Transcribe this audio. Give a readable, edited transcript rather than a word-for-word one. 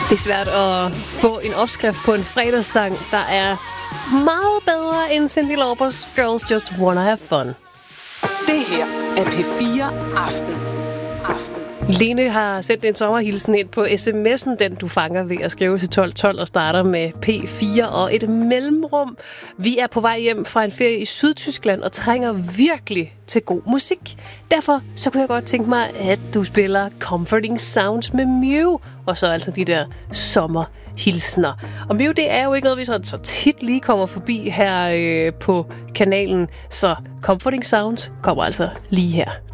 Det er svært at få en opskrift på en fredagssang, der er meget bedre end Cyndi Laupers Girls Just Wanna Have Fun. Det her er P4 Aften. Lene har sendt en sommerhilsen ind på sms'en, den du fanger ved at skrive til 1212 og starter med P4 og et mellemrum. Vi er på vej hjem fra en ferie i Sydtyskland og trænger virkelig til god musik. Derfor så kunne jeg godt tænke mig, at du spiller Comforting Sounds med Mew, og så altså de der sommerhilsner. Og Mew, det er jo ikke noget, vi så tit lige kommer forbi her på kanalen, så Comforting Sounds kommer altså lige her.